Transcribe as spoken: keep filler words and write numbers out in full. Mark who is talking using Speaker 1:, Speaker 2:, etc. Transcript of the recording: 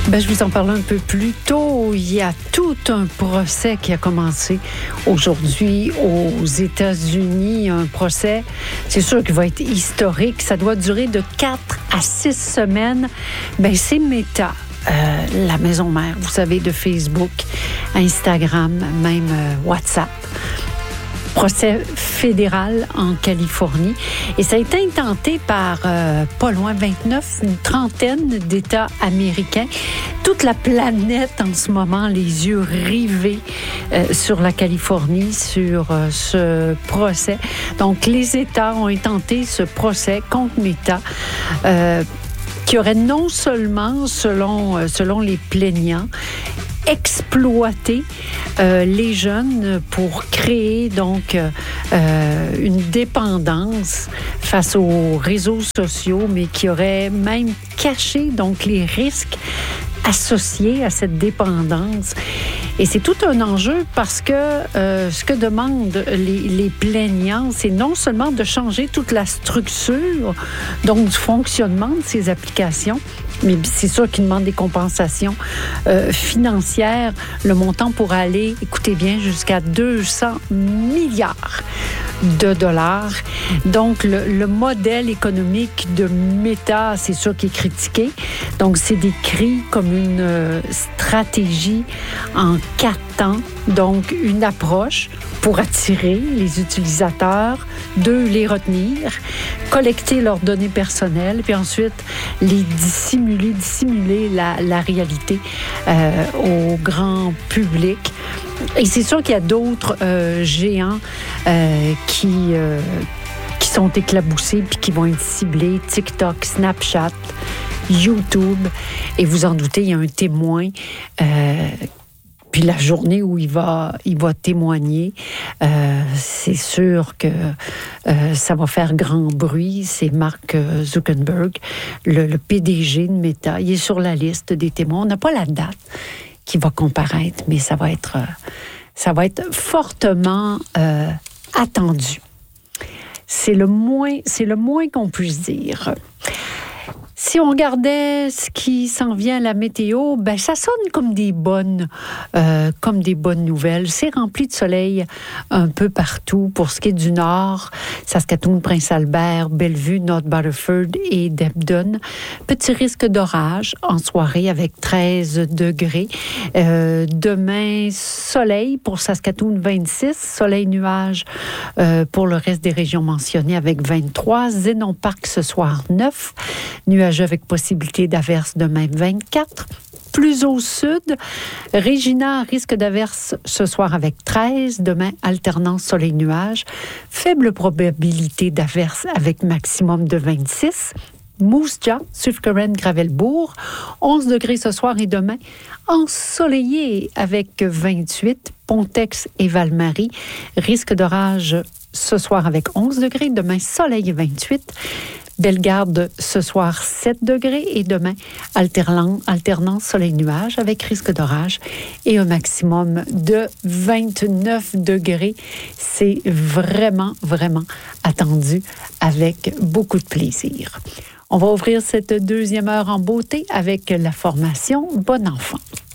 Speaker 1: Ben, je vous en parlais un peu plus tôt. Il y a tout un procès qui a commencé aujourd'hui aux États-Unis. Un procès, c'est sûr qu'il va être historique. Ça doit durer de quatre à six semaines. Ben, c'est Meta. Euh, la maison mère, vous savez, de Facebook, Instagram, même euh, WhatsApp. Procès fédéral en Californie. Et ça a été intenté par euh, pas loin vingt-neuf, une trentaine d'États américains. Toute la planète en ce moment, les yeux rivés euh, sur la Californie, sur euh, ce procès. Donc, les États ont intenté ce procès contre Meta. Euh, qui aurait non seulement, selon, selon les plaignants, exploité euh, les jeunes pour créer donc euh, une dépendance face aux réseaux sociaux, mais qui aurait même caché donc les risques associés à cette dépendance. Et c'est tout un enjeu parce que euh, ce que demandent les, les plaignants, c'est non seulement de changer toute la structure, donc du fonctionnement de ces applications, mais c'est sûr qu'ils demandent des compensations euh, financières. Le montant pourrait aller, écoutez bien, jusqu'à deux cents milliards de dollars. Donc, le, le modèle économique de Meta, c'est sûr qu'il est critiqué. Donc, c'est décrit comme une euh, stratégie en quatre temps. Donc, une approche pour attirer les utilisateurs, deux, les retenir, collecter leurs données personnelles, puis ensuite les dissimuler, dissimuler la, la réalité euh, au grand public. Et c'est sûr qu'il y a d'autres euh, géants euh, qui, euh, qui sont éclaboussés puis qui vont être ciblés, TikTok, Snapchat, YouTube. Et vous en doutez, il y a un témoin euh, Puis la journée où il va, il va témoigner, euh, c'est sûr que euh, ça va faire grand bruit. C'est Mark Zuckerberg, le, le P D G de Meta. Il est sur la liste des témoins. On n'a pas la date qui va comparaître, mais ça va être, ça va être fortement euh, attendu. C'est le moins, c'est le moins qu'on puisse dire. Si on regardait ce qui s'en vient à la météo, ben ça sonne comme des bonnes, euh, comme des bonnes nouvelles. C'est rempli de soleil un peu partout. Pour ce qui est du nord, Saskatoon, Prince-Albert, Bellevue, North Battleford et Debden. Petit risque d'orage en soirée avec treize degrés. Euh, demain, soleil pour Saskatoon, vingt-six. Soleil-nuage euh, pour le reste des régions mentionnées avec vingt-trois. Zénon Park ce soir, neuf. Nuage avec possibilité d'averse demain, vingt-quatre. Plus au sud, Regina, risque d'averse ce soir avec treize. Demain, alternance soleil-nuage. Faible probabilité d'averse avec maximum de vingt-six. Moose Jaw, Swift-Current, Gravelbourg, onze degrés ce soir et demain. Ensoleillé avec vingt-huit. Pontex et Val-Marie, risque d'orage ce soir avec onze degrés. Demain, soleil et vingt-huit. Bellegarde ce soir, sept degrés et demain, alternance, alternance soleil-nuage avec risque d'orage et un maximum de vingt-neuf degrés. C'est vraiment, vraiment attendu avec beaucoup de plaisir. On va ouvrir cette deuxième heure en beauté avec la formation Bon Enfant.